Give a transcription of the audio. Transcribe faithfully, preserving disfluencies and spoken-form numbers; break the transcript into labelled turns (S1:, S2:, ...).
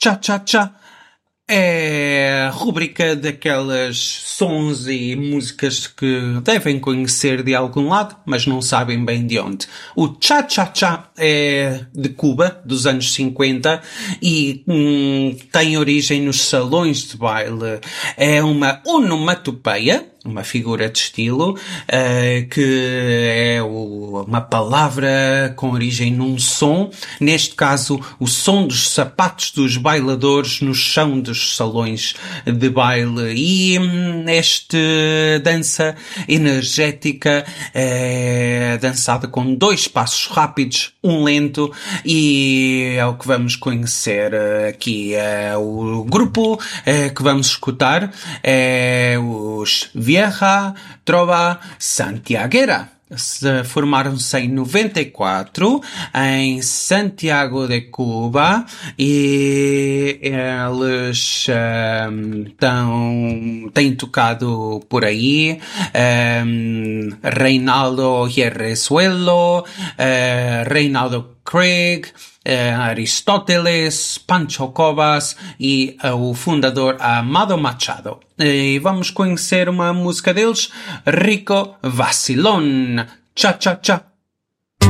S1: Cha-cha-cha é a rubrica daquelas sons e músicas que devem conhecer de algum lado, mas não sabem bem de onde. O cha-cha-cha é de Cuba, dos anos cinquenta, e hum, tem origem nos salões de baile. É uma onomatopeia, uma figura de estilo, uh, que é o, uma palavra com origem num som, neste caso o som dos sapatos dos bailadores no chão dos salões de baile. E hum, esta dança energética é dançada com dois passos rápidos, um lento, e é o que vamos conhecer aqui. É o grupo é, que vamos escutar é os Vieja Trova Santiaguera. Formaram-se em noventa e quatro em Santiago de Cuba e eles um, tão, têm tocado por aí um, Reinaldo Hierrezuelo, uh, Reinaldo Craig, uh, Aristóteles, Pancho Covas e uh, o fundador Amado Machado. E vamos conhecer uma música deles, Rico Vacilón. Cha, cha, cha.